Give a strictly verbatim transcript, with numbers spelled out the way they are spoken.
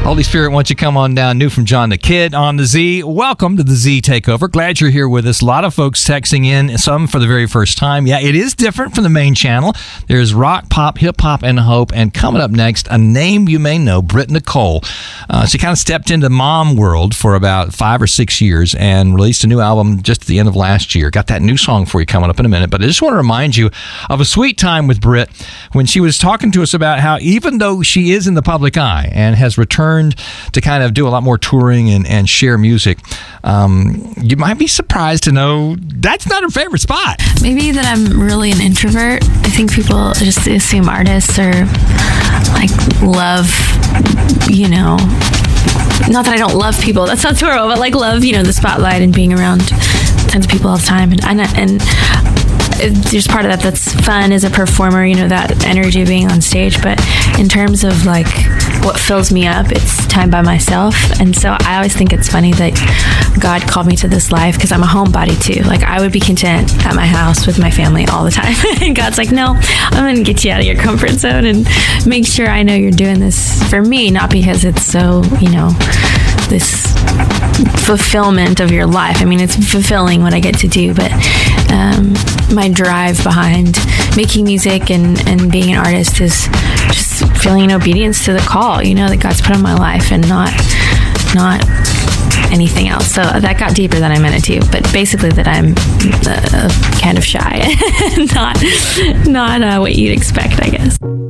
Holy Spirit wants you to come on down. New from John the Kid on the Z. Welcome to the Z Takeover. Glad you're here with us. A lot of folks texting in, some for the very first time. Yeah, it is different from the main channel. There's rock, pop, hip hop, and hope. And coming up next, a name you may know, Britt Nicole. Uh, she kind of stepped into mom world for about five or six years and released a new album just at the end of last year. Got that new song for you coming up in a minute. But I just want to remind you of a sweet time with Britt when she was talking to us about how even though she is in the public eye and has returned to kind of do a lot more touring and, and share music, um, you might be surprised to know that's not her favorite spot. Maybe that I'm really an introvert. I think people just assume artists are like love, you know, not that I don't love people, that sounds horrible, but like love, you know, the spotlight and being around tons of people all the time. And and, and there's part of that that's fun as a performer, you know, that energy of being on stage. But in terms of like what fills me up, it's time by myself. And so I always think it's funny that God called me to this life because I'm a homebody too. Like I would be content at my house with my family all the time. And God's like, no, I'm going to get you out of your comfort zone and make sure I know you're doing this for me, not because it's so, you know, this fulfillment of your life. I mean, it's fulfilling what I get to do, but um, my drive behind making music and, and being an artist is just feeling an obedience to the call, you know, that God's put on my life and not not anything else. So that got deeper than I meant it to, but basically that I'm uh, kind of shy, not, not uh, what you'd expect, I guess.